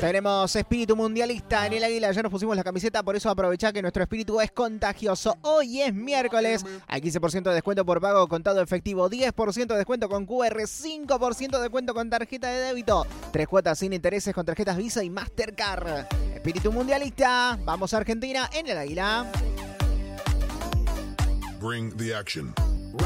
Tenemos espíritu mundialista en el Águila, ya nos pusimos la camiseta, por eso aprovechá que nuestro espíritu es contagioso. Hoy es miércoles, hay 15% de descuento por pago contado efectivo, 10% de descuento con QR, 5% de descuento con tarjeta de débito, 3 cuotas sin intereses con tarjetas Visa y Mastercard. Espíritu mundialista, vamos a Argentina en el Águila. Bring the action.